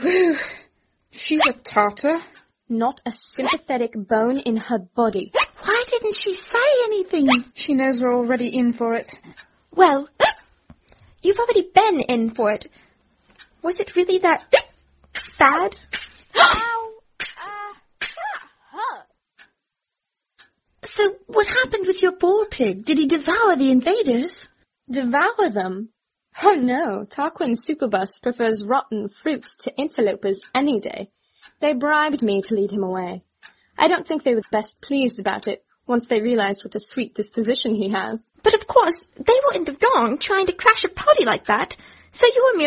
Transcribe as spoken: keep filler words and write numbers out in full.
Whew. She's a Tartar. Not a sympathetic bone in her body. Why didn't she say anything? She knows we're already in for it. Well, you've already been in for it. Was it really that bad? Ow! Uh, that hurt. So, what happened with your boar pig? Did he devour the invaders? Devour them? Oh no, Tarquin Superbus prefers rotten fruits to interlopers any day. They bribed me to lead him away. I don't think they were best pleased about it, once they realized what a sweet disposition he has. But of course, they were in the wrong trying to crash a party like that, so you were merely